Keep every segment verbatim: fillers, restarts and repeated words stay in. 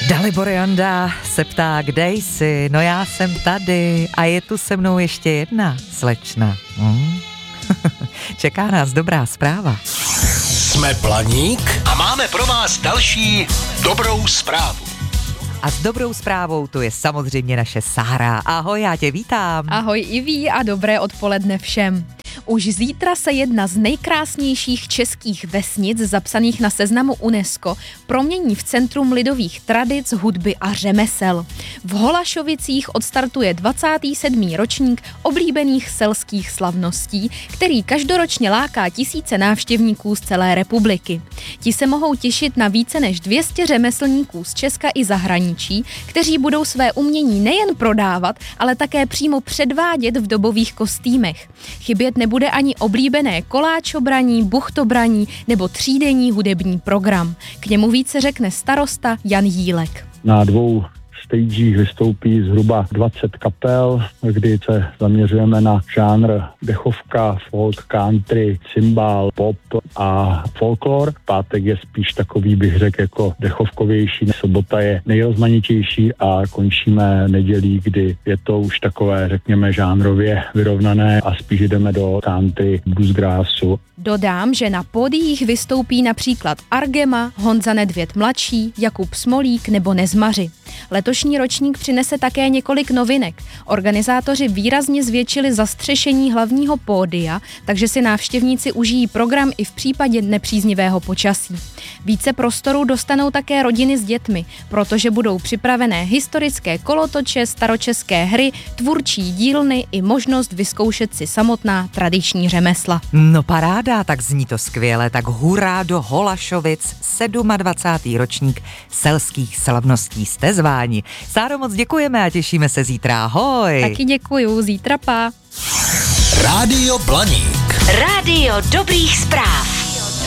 Dalibor Janda se ptá, kde jsi? No já jsem tady a je tu se mnou ještě jedna slečna. Hmm. Čeká nás dobrá zpráva. Jsme Planík a máme pro vás další dobrou zprávu. A s dobrou zprávou tu je samozřejmě naše Sára. Ahoj, já tě vítám. Ahoj Iví a dobré odpoledne všem. Už zítra se jedna z nejkrásnějších českých vesnic zapsaných na seznamu UNESCO promění v centrum lidových tradic, hudby a řemesel. V Holašovicích odstartuje dvacátý sedmý ročník oblíbených selských slavností, který každoročně láká tisíce návštěvníků z celé republiky. Ti se mohou těšit na více než dvě stě řemeslníků z Česka i zahraničí, kteří budou své umění nejen prodávat, ale také přímo předvádět v dobových kostýmech. Chybět nebude ani oblíbené koláčobraní, buchtobraní nebo třídenní hudební program. K němu více řekne starosta Jan Jílek. Na dvou stagech vystoupí zhruba dvacet kapel, kdy se zaměřujeme na žánr dechovka, folk, country, cymbál, pop a folklor. Pátek je spíš takový, bych řekl, jako dechovkovější. Sobota je nejrozmanitější a končíme nedělí, kdy je to už takové, řekněme, žánrově vyrovnané a spíš jdeme do country, bluegrassu. Dodám, že na pódiích vystoupí například Argema, Honza Nedvěd mladší, Jakub Smolík nebo Nezmaři. Letošní ročník přinese také několik novinek. Organizátoři výrazně zvětšili zastřešení hlavního pódia, takže si návštěvníci užijí program i v případě nepříznivého počasí. Více prostoru dostanou také rodiny s dětmi, protože budou připravené historické kolotoče, staročeské hry, tvůrčí dílny i možnost vyzkoušet si samotná tradiční řemesla. No paráda, tak zní to skvěle, tak hurá do Holašovic, dvacátý sedmý ročník selských slavností jste zváni. Sáro, moc děkujeme a těšíme se zítra, ahoj. Taky děkuju, zítra pa. Rádio Blaník. Rádio dobrých zpráv.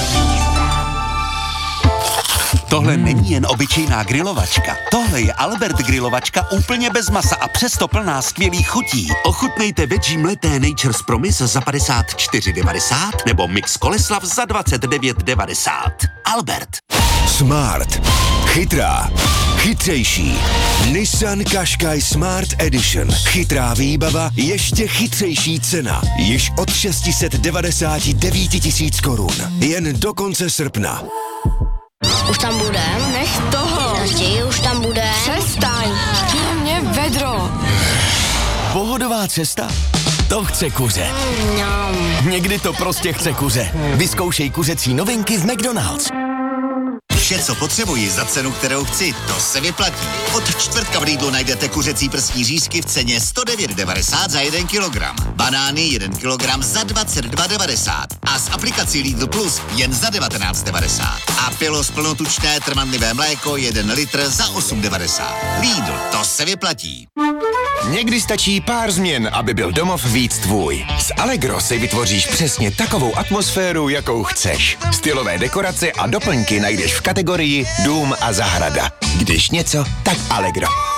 Tohle hmm. není jen obyčejná grilovačka. Tohle je Albert grilovačka úplně bez masa a přesto plná skvělých chutí. Ochutnejte veggie mleté Nature's Promise za padesát čtyři devadesát nebo mix Koleslav za dvacet devět devadesát. Albert. Smart. Chytrá. Chytřejší. Nissan Qashqai Smart Edition. Chytrá výbava, ještě chytřejší cena. Již od šest set devadesát devět tisíc korun. Jen do konce srpna. Už tam budem? Nech toho. Tati, už tam budem? Přestaň. Mě vedro. Pohodová cesta? To chce kuře. Mm, Někdy to prostě chce kuře. Vyzkoušej kuřecí novinky v McDonald's. Vše, co potřebuji za cenu, kterou chci, to se vyplatí. Od čtvrtka v Lidlu najdete kuřecí prsní řízky v ceně sto devět devadesát za jeden kilogram. Banány jeden kilogram za dvacet dva devadesát. A s aplikací Lidl Plus jen za devatenáct devadesát. A Pilos plnotučné trvanlivé mléko jeden litr za osm devadesát. Lidl, to se vyplatí. Někdy stačí pár změn, aby byl domov víc tvůj. S Allegro si vytvoříš přesně takovou atmosféru, jakou chceš. Stylové dekorace a doplňky najdeš v kategorii Dům a zahrada. Když něco, tak Allegro.